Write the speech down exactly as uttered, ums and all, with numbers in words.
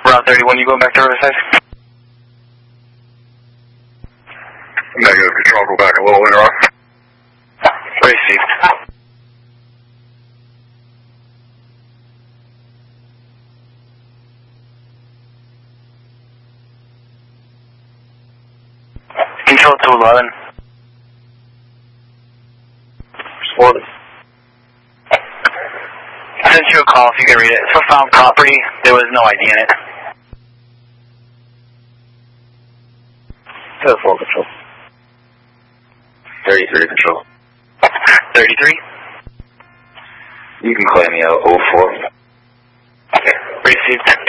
Route thirty-one, you going back to Riverside? Negative control, go back a little later on. Received. Control two eleven. Responded. I sent you a call if you can read it. It's for found property. There was no I D in it. Telephone control. thirty-three control. thirty-three? You can claim me out oh four. Okay, received.